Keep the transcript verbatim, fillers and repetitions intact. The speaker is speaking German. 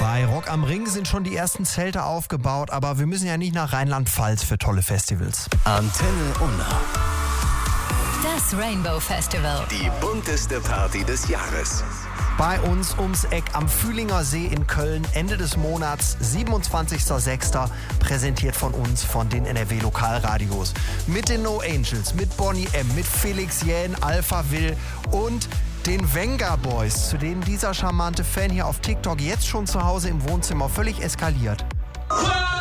Bei Rock am Ring sind schon die ersten Zelte aufgebaut, aber wir müssen ja nicht nach Rheinland-Pfalz für tolle Festivals. Antenne Unna. Das Rainbow Festival. Die bunteste Party des Jahres. Bei uns ums Eck am Fühlinger See in Köln, Ende des Monats, siebenundzwanzigster sechster präsentiert von uns, von den N R W-Lokalradios. Mit den No Angels, mit Bonnie M., mit Felix Jähn, Alpha Will und den Venga Boys, zu denen dieser charmante Fan hier auf TikTok jetzt schon zu Hause im Wohnzimmer völlig eskaliert.